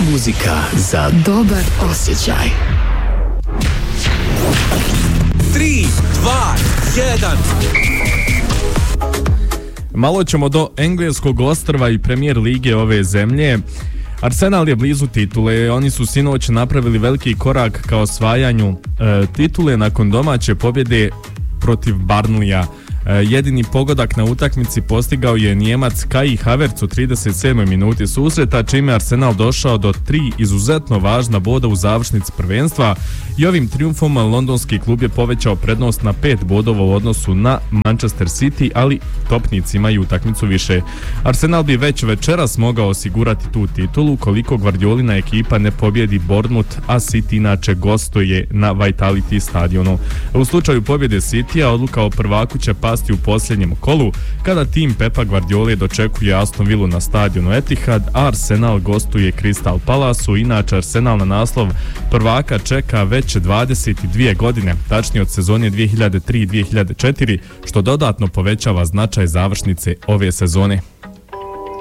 Muzika za dobar osjećaj. 3, 2, 1. Malo ćemo do engleskog ostrva i premijer lige ove zemlje. Arsenal je blizu titule, oni su sinoć napravili veliki korak ka osvajanju titule nakon domaće pobjede protiv Burnleya. Jedini pogodak na utakmici postigao je Nijemac Kai Havertz u 37. minuti susreta, čime Arsenal došao do 3 izuzetno važna boda u završnici prvenstva i ovim trijumfom londonski klub je povećao prednost na 5 bodova u odnosu na Manchester City, ali topnici imaju utakmicu više. Arsenal bi već večeras mogao osigurati tu titulu koliko Guardiolina ekipa ne pobjedi Bournemouth, a City inače gostuje na Vitality stadionu. U slučaju pobjede Citya odluka o prvaku će pasti u posljednjem kolu, kada tim Pepa Guardiole dočekuje Aston Villu na stadionu Etihad, a Arsenal gostuje Crystal Palaceu. Inače, Arsenal na naslov prvaka čeka već 22 godine, tačnije od sezone 2003-2004, što dodatno povećava značaj završnice ove sezone.